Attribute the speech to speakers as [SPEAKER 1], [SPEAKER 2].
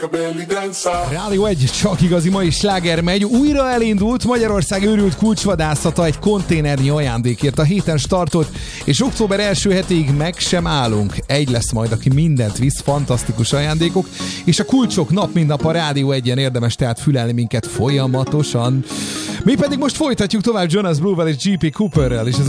[SPEAKER 1] Rádió 1, csak igazi mai sláger megy. Újra elindult Magyarország őrült kulcsvadászata egy konténernyi ajándékért. A héten startolt, és október első hetéig meg sem állunk. Egy lesz majd, aki mindent visz, fantasztikus ajándékok, és a kulcsok nap mint nap a Rádió 1-en, érdemes tehát fülelni minket folyamatosan. Mi pedig most folytatjuk tovább Jonas Blue-vel és G.P. Cooperrel, és ez